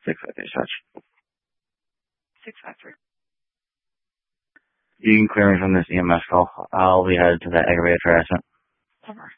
653 dispatch. 653. You can clear me from this EMS call. I'll be headed to the aggravated harassment. Over.